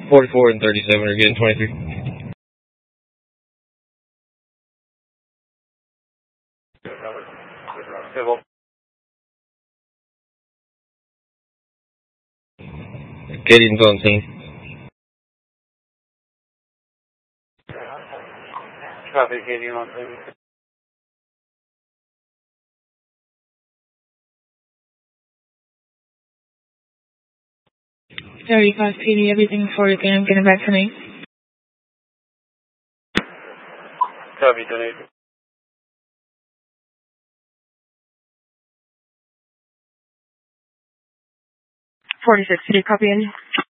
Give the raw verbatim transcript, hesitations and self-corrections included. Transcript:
forty-four and thirty-seven are getting twenty-three. Civil. Gideon's on scene. Copy, Gideon on scene. thirty-five P D, everything for you, again, getting back to me. Copy, donate. forty-six P D, copy in.